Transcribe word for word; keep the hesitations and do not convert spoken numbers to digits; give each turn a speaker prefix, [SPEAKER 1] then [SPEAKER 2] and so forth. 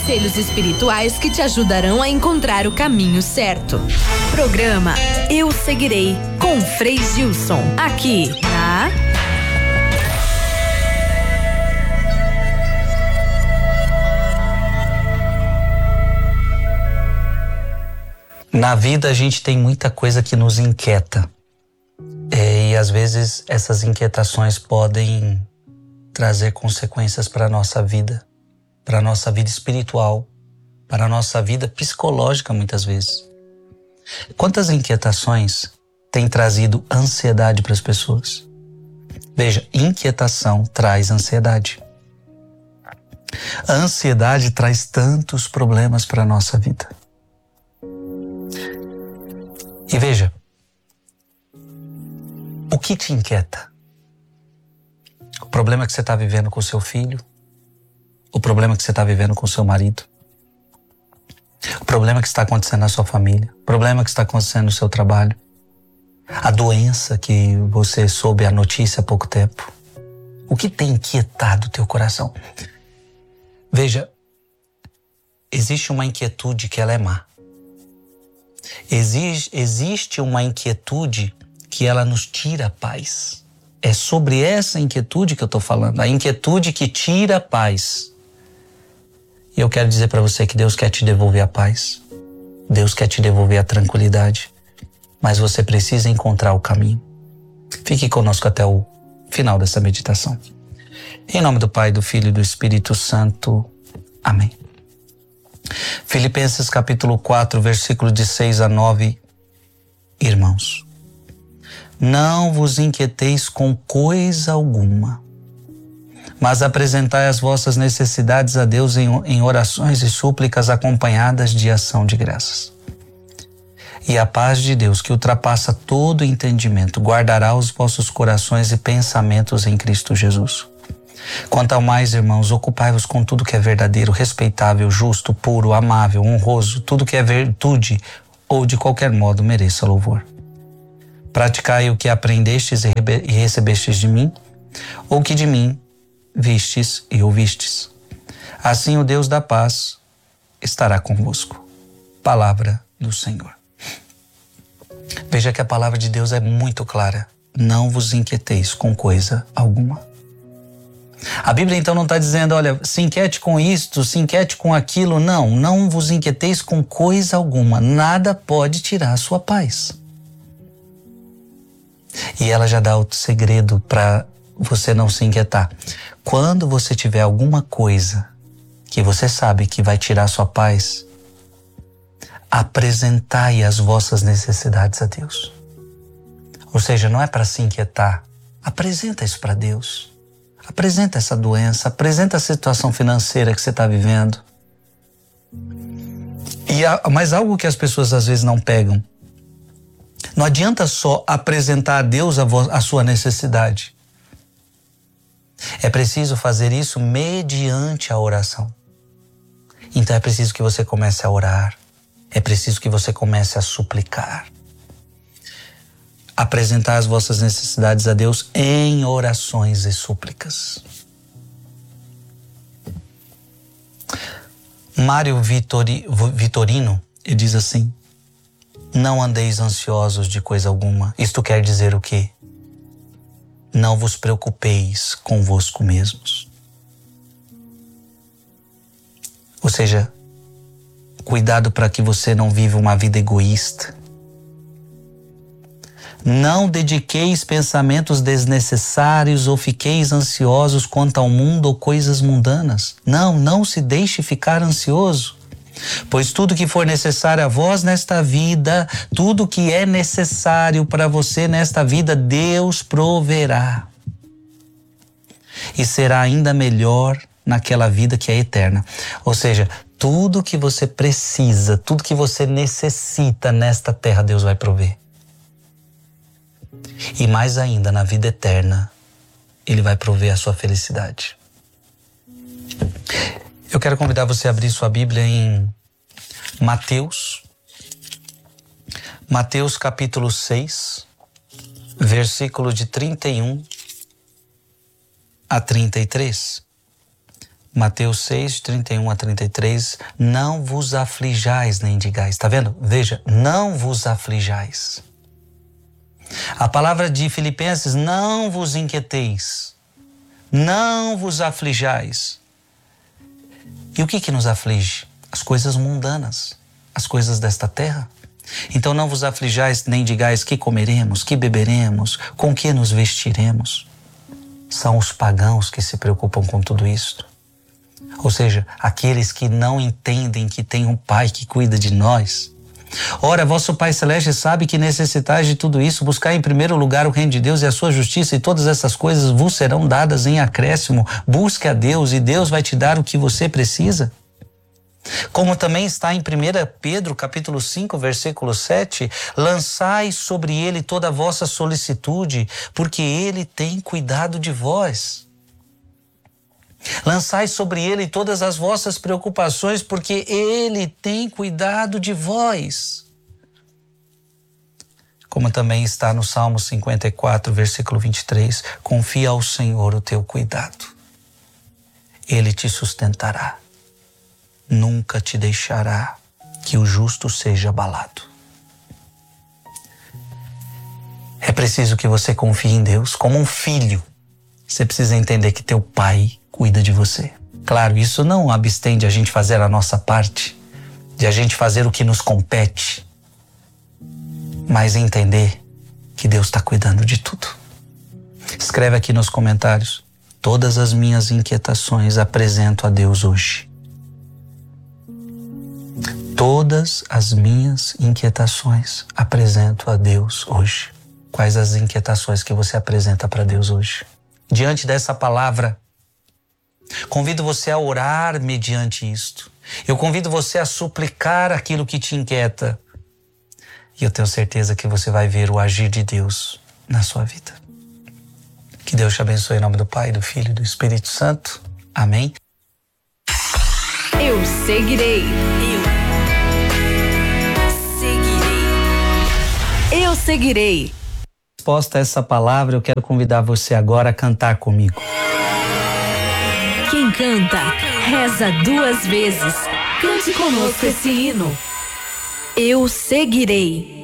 [SPEAKER 1] conselhos espirituais que te ajudarão a encontrar o caminho certo. Programa Eu Seguirei, com Frei Gilson, aqui na...
[SPEAKER 2] Na vida a gente tem muita coisa que nos inquieta. É, e às vezes essas inquietações podem trazer consequências para a nossa vida, para a nossa vida espiritual, para a nossa vida psicológica muitas vezes. Quantas inquietações têm trazido ansiedade para as pessoas? Veja, inquietação traz ansiedade. A ansiedade traz tantos problemas para a nossa vida. E veja, o que te inquieta? O problema que você está vivendo com o seu filho? O problema que você está vivendo com o seu marido? O problema que está acontecendo na sua família? O problema que está acontecendo no seu trabalho? A doença que você soube a notícia há pouco tempo? O que tem inquietado o teu coração? Veja, existe uma inquietude que ela é má. Existe, existe uma inquietude que ela nos tira a paz. É sobre essa inquietude que eu estou falando, a inquietude que tira a paz. E eu quero dizer para você que Deus quer te devolver a paz. Deus quer te devolver a tranquilidade. Mas você precisa encontrar o caminho. Fique conosco até o final dessa meditação. Em nome do Pai, do Filho e do Espírito Santo. Amém. Filipenses capítulo quatro, versículo de seis a nove. Irmãos, não vos inquieteis com coisa alguma, mas apresentai as vossas necessidades a Deus em, em orações e súplicas acompanhadas de ação de graças. E a paz de Deus, que ultrapassa todo entendimento, guardará os vossos corações e pensamentos em Cristo Jesus. Quanto ao mais, irmãos, ocupai-vos com tudo que é verdadeiro, respeitável, justo, puro, amável, honroso, tudo que é virtude ou de qualquer modo mereça louvor. Praticai o que aprendestes e recebestes de mim, ou que de mim vistes e ouvistes. Assim o Deus da paz estará convosco. Palavra do Senhor. Veja que a palavra de Deus é muito clara. Não vos inquieteis com coisa alguma. A Bíblia então não está dizendo, olha, se inquiete com isto, se inquiete com aquilo. Não, não vos inquieteis com coisa alguma. Nada pode tirar a sua paz. E ela já dá outro segredo para você não se inquietar. Quando você tiver alguma coisa que você sabe que vai tirar a sua paz, apresentai as vossas necessidades a Deus. Ou seja, não é para se inquietar. Apresenta isso para Deus. Apresenta essa doença, apresenta a situação financeira que você está vivendo. E há, mas algo que as pessoas às vezes não pegam. Não adianta só apresentar a Deus a, vo, a sua necessidade. É preciso fazer isso mediante a oração. Então é preciso que você comece a orar. É preciso que você comece a suplicar. Apresentar as vossas necessidades a Deus em orações e súplicas. Mário Vitori, Vitorino, ele diz assim: não andeis ansiosos de coisa alguma. Isto quer dizer o quê? Não vos preocupeis convosco mesmos. Ou seja, cuidado para que você não viva uma vida egoísta. Não dediqueis pensamentos desnecessários ou fiqueis ansiosos quanto ao mundo ou coisas mundanas. Não, não se deixe ficar ansioso. Pois tudo que for necessário a vós nesta vida, tudo que é necessário para você nesta vida, Deus proverá. E será ainda melhor naquela vida que é eterna. Ou seja, tudo que você precisa, tudo que você necessita nesta terra, Deus vai prover. E mais ainda, na vida eterna, Ele vai prover a sua felicidade. Eu quero convidar você a abrir sua Bíblia em Mateus, Mateus capítulo seis, versículo de trinta e um a trinta e três. Mateus seis, trinta e um a trinta e três, não vos aflijais nem digais. Tá vendo? Veja, não vos aflijais. A palavra de Filipenses, não vos inquieteis, não vos aflijais. E o que que nos aflige? As coisas mundanas, as coisas desta terra. Então não vos aflijais nem digais que comeremos, que beberemos, com que nos vestiremos. São os pagãos que se preocupam com tudo isso. Ou seja, aqueles que não entendem que tem um Pai que cuida de nós. Ora, vosso Pai Celeste sabe que necessitais de tudo isso. Buscai em primeiro lugar o reino de Deus e a sua justiça, e todas essas coisas vos serão dadas em acréscimo. Busque a Deus e Deus vai te dar o que você precisa. Como também está em primeira Pedro, capítulo cinco, versículo sete, lançai sobre ele toda a vossa solicitude, porque ele tem cuidado de vós. Lançai sobre ele todas as vossas preocupações, porque ele tem cuidado de vós. Como também está no Salmo cinquenta e quatro, versículo vinte e três, confia ao Senhor o teu cuidado. Ele te sustentará. Nunca te deixará que o justo seja abalado. É preciso que você confie em Deus como um filho. Você precisa entender que teu pai cuida de você. Claro, isso não abstém de a gente fazer a nossa parte, de a gente fazer o que nos compete, mas entender que Deus está cuidando de tudo. Escreve aqui nos comentários: todas as minhas inquietações apresento a Deus hoje. Todas as minhas inquietações apresento a Deus hoje. Quais as inquietações que você apresenta para Deus hoje? Diante dessa palavra, convido você a orar mediante isto. Eu convido você a suplicar aquilo que te inquieta. E eu tenho certeza que você vai ver o agir de Deus na sua vida. Que Deus te abençoe em nome do Pai, do Filho e do Espírito Santo. Amém.
[SPEAKER 1] Eu seguirei. Eu Eu seguirei.
[SPEAKER 2] Resposta a essa palavra, eu quero convidar você agora a cantar comigo.
[SPEAKER 1] Quem canta, reza duas vezes. Cante conosco esse hino. Eu seguirei.